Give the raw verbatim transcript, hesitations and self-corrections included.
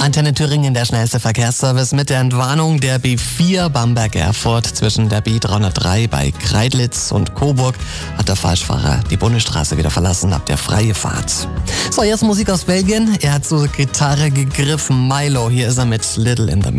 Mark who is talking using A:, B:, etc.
A: Antenne Thüringen, der schnellste Verkehrsservice mit der Entwarnung der B vier Bamberg-Erfurt zwischen der B dreihundertdrei bei Kreidlitz und Coburg hat der Falschfahrer die Bundesstraße wieder verlassen, ab der freie Fahrt. So, jetzt Musik aus Belgien. Er hat zur Gitarre gegriffen. Milo, hier ist er mit Little in the